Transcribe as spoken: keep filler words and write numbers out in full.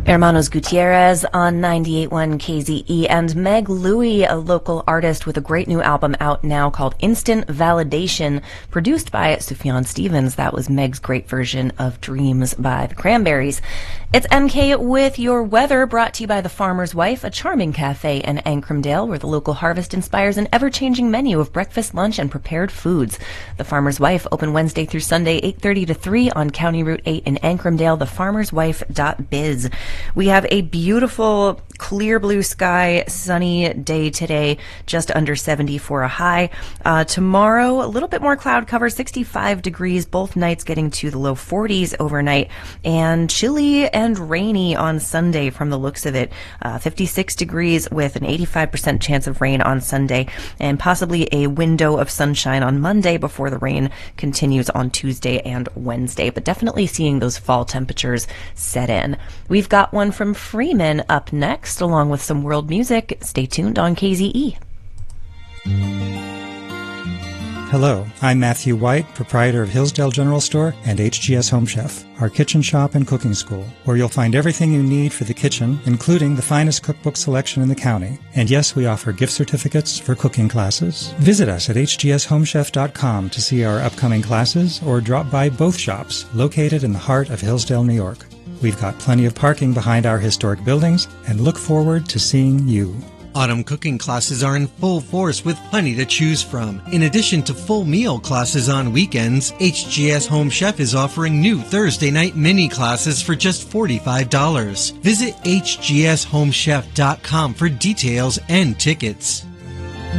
Hermanos Gutierrez on ninety-eight point one K Z E, and Meg Louie, a local artist with a great new album out now called Instant Validation, produced by Sufjan Stevens. That was Meg's great version of Dreams by the Cranberries. It's M K with your weather, brought to you by The Farmer's Wife, a charming cafe in Ancrumdale where the local harvest inspires an ever-changing menu of breakfast, lunch, and prepared foods. The Farmer's Wife, open Wednesday through Sunday, eight thirty to three on County Route eight in Ancrumdale, the farmers wife dot biz. We have a beautiful clear blue sky, sunny day today, just under seventy for a high. Uh, tomorrow, a little bit more cloud cover, sixty-five degrees, both nights getting to the low forties overnight, and chilly and rainy on Sunday from the looks of it. Uh, fifty-six degrees with an eighty-five percent chance of rain on Sunday, and possibly a window of sunshine on Monday before the rain continues on Tuesday and Wednesday. But definitely seeing those fall temperatures set in. We've got one from Freeman up next, along with some world music. Stay tuned on K Z E. Hello, I'm Matthew White, proprietor of Hillsdale General Store and H G S Home Chef, our kitchen shop and cooking school, where you'll find everything you need for the kitchen, including the finest cookbook selection in the county. And yes, we offer gift certificates for cooking classes. Visit us at H G S home chef dot com to see our upcoming classes, or drop by both shops, located in the heart of Hillsdale, New York. We've got plenty of parking behind our historic buildings and look forward to seeing you. Autumn cooking classes are in full force with plenty to choose from. In addition to full meal classes on weekends, H G S Home Chef is offering new Thursday night mini classes for just forty-five dollars. Visit H G S home chef dot com for details and tickets.